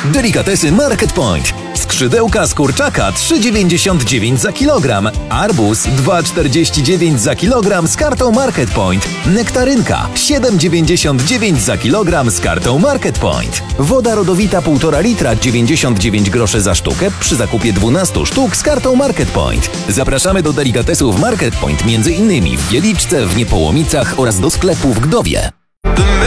Delikatesy Market Point. Skrzydełka z kurczaka 3,99 za kilogram. Arbuz 2,49 za kilogram z kartą Market Point. Nektarynka 7,99 za kilogram z kartą Market Point. Woda rodowita 1,5 litra 99 groszy za sztukę przy zakupie 12 sztuk z kartą Market Point. Zapraszamy do delikatesów Market Point, między innymi w Wieliczce, w Niepołomicach oraz do sklepu w Gdowie.